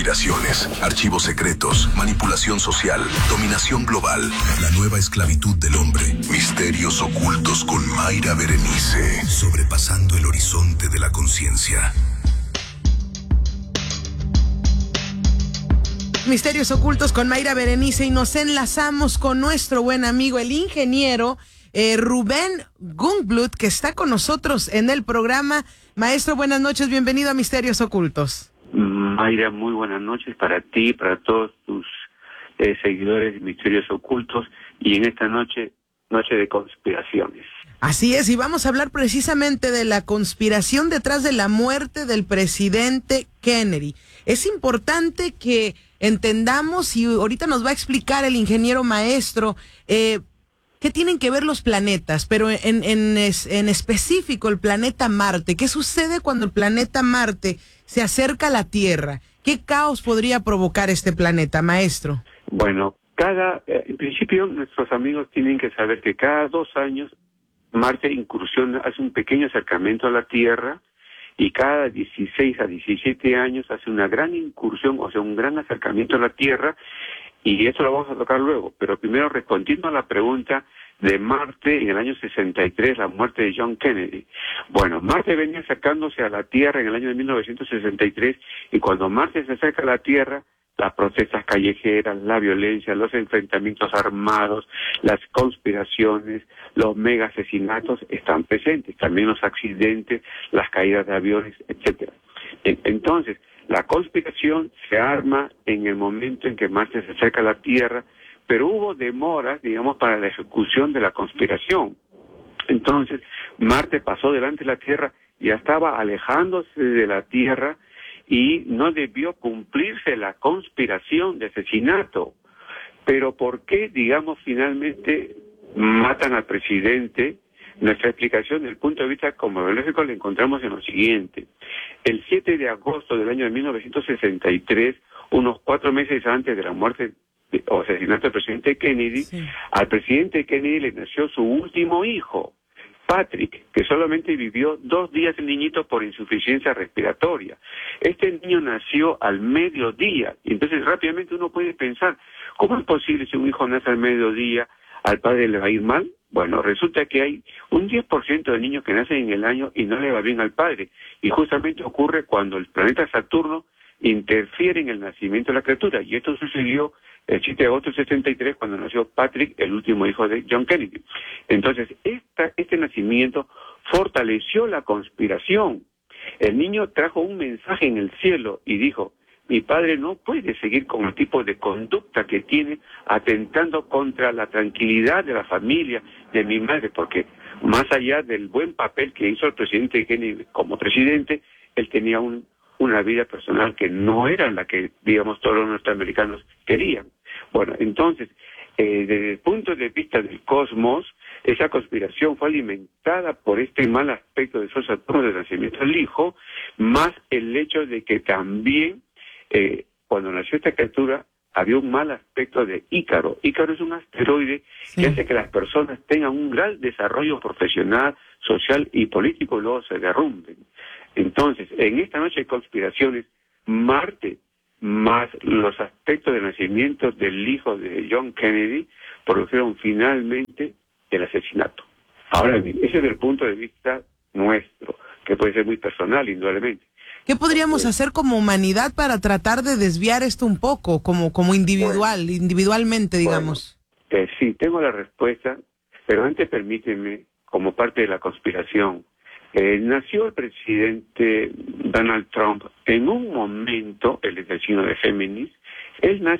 conspiraciones, archivos secretos, manipulación social, dominación global, la nueva esclavitud del hombre, misterios ocultos con Mayra Berenice, sobrepasando el horizonte de la conciencia. Misterios ocultos con Mayra Berenice, y nos enlazamos con nuestro buen amigo, el ingeniero Rubén Gungblut, que está con nosotros en el programa. Maestro, buenas noches, bienvenido a Misterios Ocultos. Mayra, muy buenas noches para ti, para todos tus seguidores de Misterios Ocultos, y en esta noche de conspiraciones. Así es, y vamos a hablar precisamente de la conspiración detrás de la muerte del presidente Kennedy. Es importante que entendamos, y ahorita nos va a explicar el ingeniero maestro, qué tienen que ver los planetas, pero en específico el planeta Marte. ¿Qué sucede cuando el planeta Marte se acerca a la Tierra? ¿Qué caos podría provocar este planeta, maestro? Bueno, en principio nuestros amigos tienen que saber que cada 2 años Marte incursiona, hace un pequeño acercamiento a la Tierra, y cada 16 a 17 años hace una gran incursión, o sea, un gran acercamiento a la Tierra, y eso lo vamos a tocar luego. Pero primero respondiendo a la pregunta de Marte en el año 63, la muerte de John Kennedy. Bueno, Marte venía acercándose a la Tierra en el año de 1963, y cuando Marte se acerca a la Tierra, las protestas callejeras, la violencia, los enfrentamientos armados, las conspiraciones, los mega asesinatos están presentes, también los accidentes, las caídas de aviones, etcétera. Entonces, la conspiración se arma en el momento en que Marte se acerca a la Tierra, pero hubo demoras, digamos, para la ejecución de la conspiración. Entonces, Marte pasó delante de la Tierra, ya estaba alejándose de la Tierra, y no debió cumplirse la conspiración de asesinato. Pero ¿por qué, digamos, finalmente matan al presidente? Nuestra explicación desde el punto de vista cosmológico la encontramos en lo siguiente. El 7 de agosto del año de 1963, unos 4 meses antes de la muerte o asesinato del presidente Kennedy, sí, al presidente Kennedy le nació su último hijo, Patrick, que solamente vivió 2 días el niñito por insuficiencia respiratoria. Este niño nació al mediodía, y entonces rápidamente uno puede pensar, ¿cómo es posible si un hijo nace al mediodía, al padre le va a ir mal? Bueno, resulta que hay un 10% de niños que nacen en el año y no le va bien al padre, y justamente ocurre cuando el planeta Saturno interfiere en el nacimiento de la criatura, y esto sucedió el 7 de agosto del 63, cuando nació Patrick, el último hijo de John Kennedy. Entonces, este nacimiento fortaleció la conspiración. El niño trajo un mensaje en el cielo y dijo, mi padre no puede seguir con el tipo de conducta que tiene, atentando contra la tranquilidad de la familia, de mi madre, porque más allá del buen papel que hizo el presidente Kennedy como presidente, él tenía una vida personal que no era la que, digamos, todos los norteamericanos querían. Bueno, entonces, desde el punto de vista del cosmos, esa conspiración fue alimentada por este mal aspecto de Sol Saturno del nacimiento del hijo, más el hecho de que también, cuando nació esta criatura, había un mal aspecto de Ícaro. Ícaro es un asteroide que hace que las personas tengan un gran desarrollo profesional, social y político, y luego se derrumben. Entonces, en esta noche de conspiraciones, Marte más los aspectos de nacimiento del hijo de John Kennedy produjeron finalmente el asesinato. Ahora bien, ese es el punto de vista nuestro, que puede ser muy personal, indudablemente. ¿Qué podríamos hacer como humanidad para tratar de desviar esto un poco, como individualmente, digamos? Bueno, sí, tengo la respuesta, pero antes permíteme, como parte de la conspiración, nació el presidente Donald Trump en un momento, él es del signo de Géminis, él nace